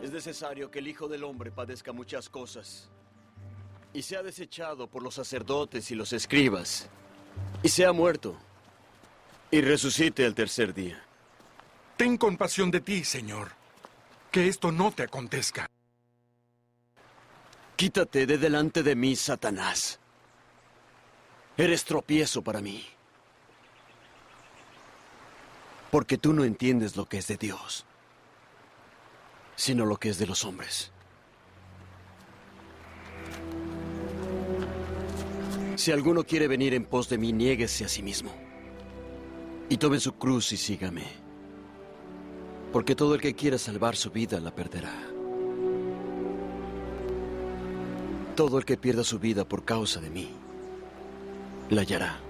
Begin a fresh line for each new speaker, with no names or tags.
Es necesario que el Hijo del Hombre padezca muchas cosas y sea desechado por los sacerdotes y los escribas, y sea muerto, y resucite el tercer día.
Ten compasión de ti, Señor. Que esto no te acontezca.
Quítate de delante de mí, Satanás. Eres tropiezo para mí. Porque tú no entiendes lo que es de Dios, sino lo que es de los hombres. Si alguno quiere venir en pos de mí, niéguese a sí mismo y tome su cruz y sígame. Porque todo el que quiera salvar su vida la perderá. Todo el que pierda su vida por causa de mí la hallará.